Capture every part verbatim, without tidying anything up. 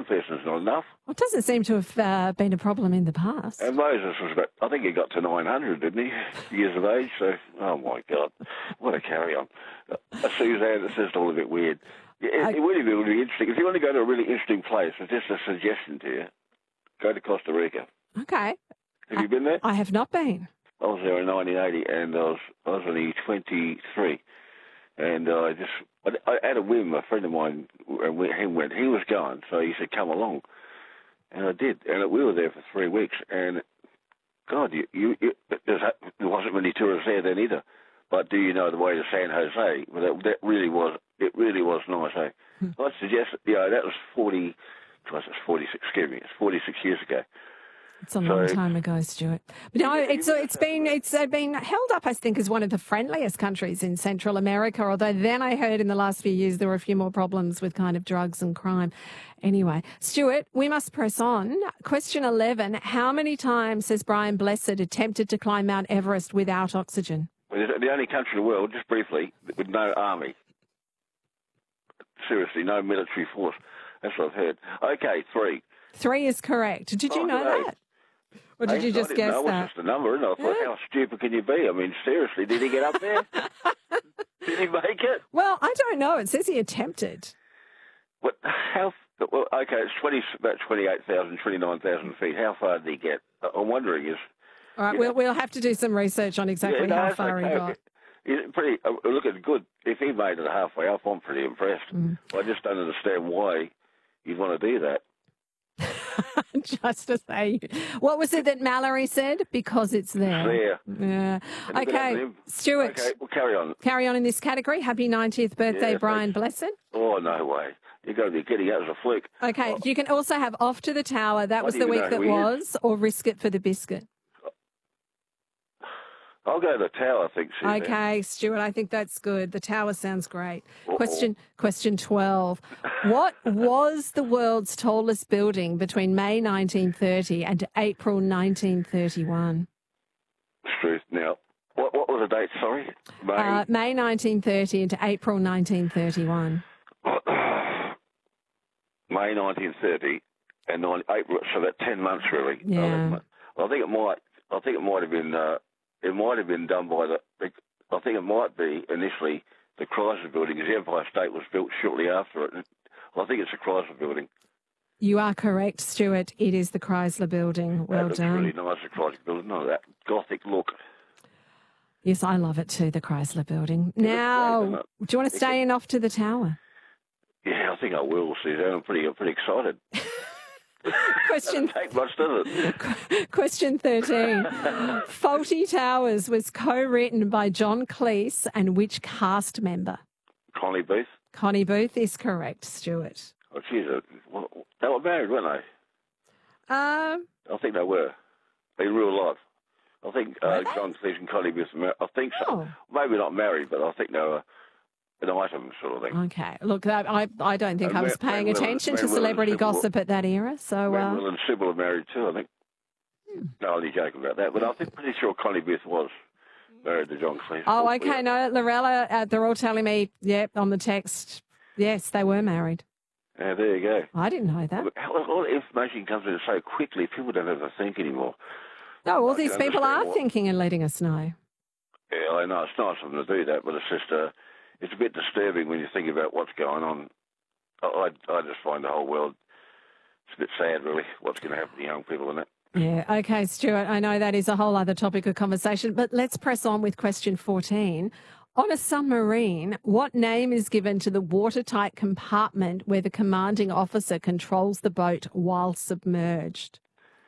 person's not enough. Well, it doesn't seem to have uh, been a problem in the past. And Moses was about, I think he got to nine hundred, didn't he, years of age? So, oh, my God, what a carry-on. Uh, Suzanne, it's just all a bit weird. It, I... it really would be interesting. If you want to go to a really interesting place, it's just a suggestion to you, go to Costa Rica. Okay. Have you been there? I have not been. I was there in nineteen eighty, and I was, I was only twenty-three. And uh, I just, I, I had a whim, a friend of mine, and we, he went, he was going, so he said, come along. And I did. And we were there for three weeks. And, God, you, you, you, there wasn't many tourists there then either. But do you know the way to San Jose? Well, that, that really was, it really was nice, eh? Hmm. I'd suggest, you know, that was forty, gosh, it's forty-six, excuse me, it's forty-six years ago. It's a long so, time ago, Stuart. But no, it's it's been it's been held up, I think, as one of the friendliest countries in Central America. Although then I heard in the last few years there were a few more problems with kind of drugs and crime. Anyway, Stuart, we must press on. Question eleven: how many times has Brian Blessed attempted to climb Mount Everest without oxygen? Well, it's the only country in the world, just briefly, with no army. Seriously, no military force. That's what I've heard. Okay, three. Three is correct. Did you oh, know no. that? Or did you just I guess know. that? It was just a number, and I thought, yeah. How stupid can you be? I mean, seriously, did he get up there? Did he make it? Well, I don't know. It says he attempted. What? How? Well, okay, it's twenty, about twenty-eight thousand, twenty-nine thousand feet. How far did he get? I'm wondering is. All right, we'll know, we'll have to do some research on exactly yeah, no, how far okay. he got. He's pretty. Uh, look, it's good. If he made it halfway up, I'm pretty impressed. Mm. I just don't understand why you'd want to do that. Just to say, what was it that Mallory said? Because it's there. It's there. Yeah. Okay, Stuart. Okay, we'll carry on. Carry on in this category. Happy ninetieth birthday, yeah, Brian thanks. Blessed. Oh, no way. You've got to be kidding. That was a fluke. Okay, oh. You can also have Off to the Tower. That was the week that was, or Risk It for the Biscuit. I'll go to the Tower, I think. Okay, there. Stuart, I think that's good. The Tower sounds great. Uh-oh. Question question twelve. What was the world's tallest building between May nineteen thirty and April nineteen thirty-one? Truth. Now, what, what was the date, sorry? May, uh, May nineteen thirty into April nineteen thirty-one. May nineteen thirty and April, so about ten months, really. Yeah. I think it might, I think it might have been... Uh, It might have been done by the, I think it might be initially the Chrysler Building, because the Empire State was built shortly after it. I think it's the Chrysler Building. You are correct, Stuart. It is the Chrysler Building. Well that done. It's really nice, the Chrysler Building. No, that Gothic look. Yes, I love it too, the Chrysler Building. Yeah, now, great, do you want to stay in Off to the Tower? Yeah, I think I will, Suzanne. I'm pretty, I'm pretty excited. Question, take much, does it? Question thirteen. Fawlty Towers was co-written by John Cleese and which cast member? Connie Booth. Connie Booth is correct, Stuart. Oh, geez, well, they were married, weren't they? Um, I think they were. In real life. I think uh, John Cleese and Connie Booth were married. I think so. Oh. Maybe not married, but I think they were an item sort of thing. Okay. Look, that, I I don't think and I was Matt, paying Matt attention Matt to Matt celebrity Matt gossip at that era. So, Matt uh, Will and Sybil are married too, I think. Hmm. No, I'm only joking about that, but I think pretty sure Connie Booth was married to John Cleese. Oh, okay. No, Lorella, uh, they're all telling me, yep, on the text, yes, they were married. Yeah, there you go. I didn't know that. All the information comes in so quickly, people don't ever think anymore. No, all these people are what... thinking and letting us know. Yeah, I know. It's nice of them to do that, but it's just, uh, it's a bit disturbing when you think about what's going on. I, I just find the whole world, it's a bit sad, really, what's going to happen to young people in it. Yeah, okay, Stuart, I know that is a whole other topic of conversation, but let's press on with question fourteen. On a submarine, what name is given to the watertight compartment where the commanding officer controls the boat while submerged?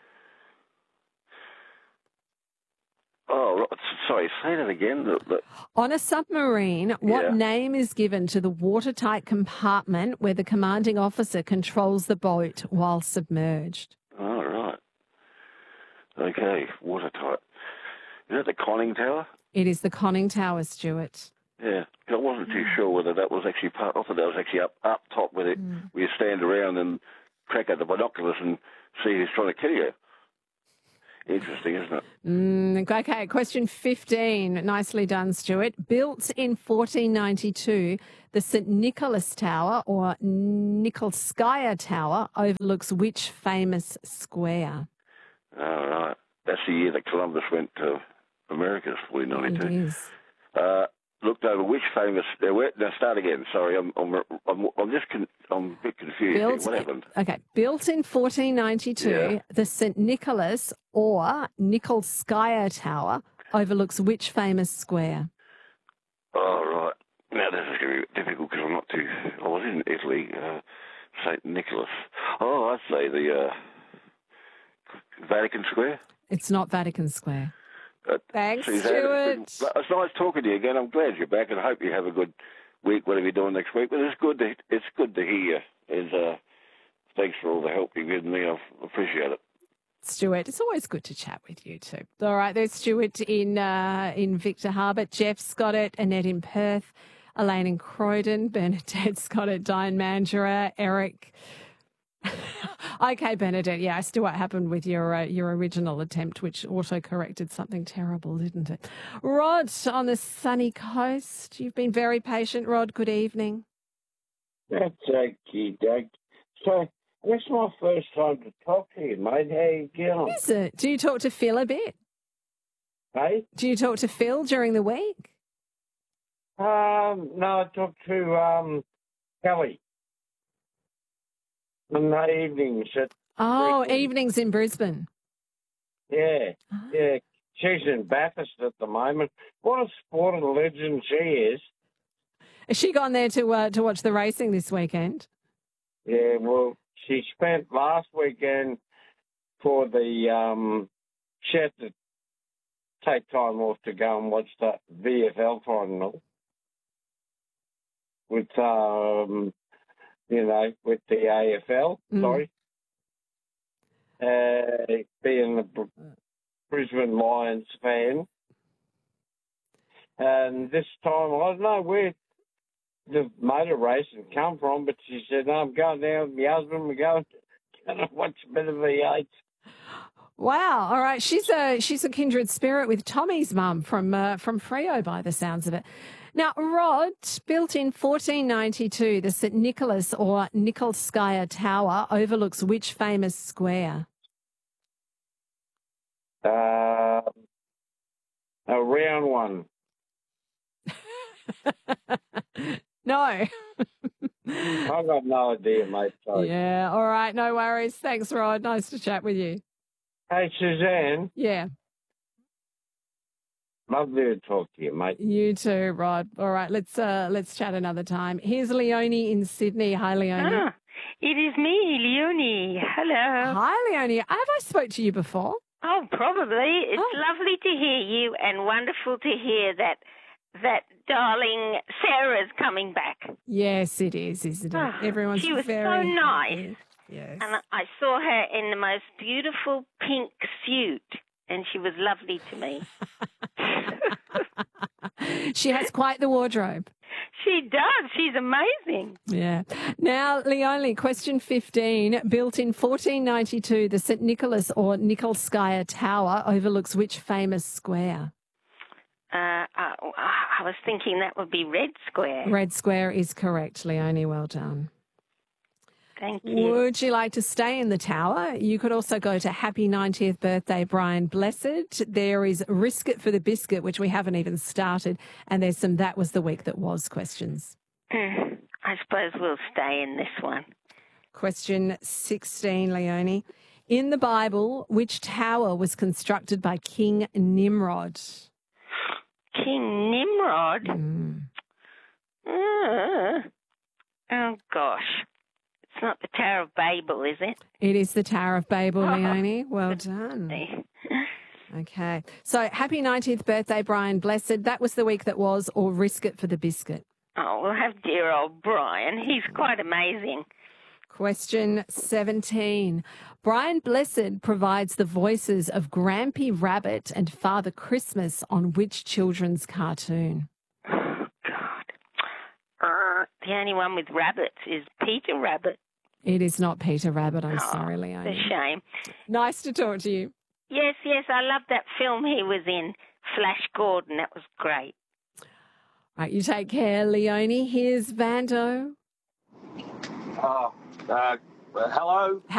Oh, sorry, say that again. The, the... On a submarine, what yeah. name is given to the watertight compartment where the commanding officer controls the boat while submerged? Oh, right. Okay, watertight. Is that the conning tower? It is the conning tower, Stuart. Yeah, I wasn't too sure whether that was actually part. I thought that was actually up up top where, it, mm. where you stand around and crack out the binoculars and see who's trying to kill you. interesting, isn't it? Mm, okay, question fifteen. Nicely done, Stuart. Built in fourteen ninety-two, the Saint Nicholas Tower or Nikolskaya Tower overlooks which famous square? All right. That's the year that Columbus went to America, fourteen ninety-two. It is. Uh, looked over which famous. Now, where, now start again. Sorry, I'm I'm I'm, I'm just con, I'm a bit confused. Here. Built, What happened? Okay, built in fourteen ninety-two, Yeah. the Saint Nicholas or Nikolskaya Tower overlooks which famous square? Oh, right. Now this is going to be difficult because I'm not too. I was in Italy, uh, Saint Nicholas. Oh, I'd say the uh, Vatican Square. It's not Vatican Square. Uh, Thanks, Suzanne, Stuart. It's nice talking to you again. I'm glad you're back, and I hope you have a good week, whatever you're doing next week. But it's good to it's good to hear you. And uh, thanks for all the help you've given me. I appreciate it. Stuart, it's always good to chat with you too. All right, there's Stuart in uh, in Victor Harbor. Jeff's got it. Annette in Perth. Elaine in Croydon. Bernadette's got it. Diane Mandurah. Eric. Okay, Bernadette. Yeah, I see what happened with your uh, your original attempt, which auto-corrected something terrible, didn't it? Rod on the sunny coast. You've been very patient, Rod. Good evening. That's okay, Doug. So, this is my first time to talk to you, mate. How you going? Is it? Do you talk to Phil a bit? Hey? Do you talk to Phil during the week? Um, no, I talked to um, Kelly in the evenings. At, Oh, Brisbane. evenings in Brisbane. yeah, Ah. yeah. She's in Bathurst at the moment. What a sporting legend she is. Has she gone there to uh, to watch the racing this weekend? Yeah, well, she spent last weekend for the um, she had to take time off to go and watch the V F L final with um, you know, with the A F L. Mm. Sorry, uh, being a Br- Brisbane Lions fan, and this time I don't know where the motor racing come from, but she said, no, I'm going down with my husband. We're going to watch a bit of V eight. Wow. All right. She's a she's a kindred spirit with Tommy's mum from uh, from Freo by the sounds of it. Now, Rod, built in fourteen ninety-two, the Saint Nicholas or Nikolskaya Tower overlooks which famous square? Uh, a round one. No. I've got no idea, mate. Sorry. Yeah. All right. No worries. Thanks, Rod. Nice to chat with you. Hey, Suzanne, Yeah. lovely to talk to you, mate. You too, Rod. All right. Let's uh, let's chat another time. Here's Leonie in Sydney. Hi, Leonie. Ah, it is me, Leonie. Hello. Hi, Leonie. Have I spoke to you before? Oh, probably. It's Oh. lovely to hear you and wonderful to hear that that darling Sarah's coming back. Yes, it is, isn't it? Oh, Everyone's she was so very nice. happy. Yes. And I saw her in the most beautiful pink suit, and she was lovely to me. She has quite the wardrobe. She does. She's amazing. Yeah. Now, Leonie, question fifteen. Built in fourteen ninety-two, the Saint Nicholas or Nikolskaya Tower overlooks which famous square? Uh, I, I was thinking that would be Red Square. Red Square is correct, Leonie. Well done. Thank you. Would you like to stay in the tower? You could also go to Happy ninetieth Birthday, Brian Blessed. There is Risk It for the Biscuit, which we haven't even started. And there's some That Was the Week That Was questions. I suppose we'll stay in this one. Question sixteen, Leonie. In the Bible, which tower was constructed by King Nimrod? King Nimrod? Mm. Uh, oh, gosh. It's not the Tower of Babel, is it? It is the Tower of Babel, Oh. Leonie. Well done. Okay. So happy ninetieth birthday, Brian Blessed. That was the week that was, or Risk It for the Biscuit. Oh, we'll have dear old Brian. He's quite amazing. Question seventeen. Brian Blessed provides the voices of Grampy Rabbit and Father Christmas on which children's cartoon? Oh, God. Uh, the only one with rabbits is Peter Rabbit. It is not Peter Rabbit. I'm Oh, sorry, It's Leonie. a shame. Nice to talk to you. Yes, yes, I love that film he was in, Flash Gordon. That was great. Right, you take care, Leonie. Here's Vando. Uh, uh, hello?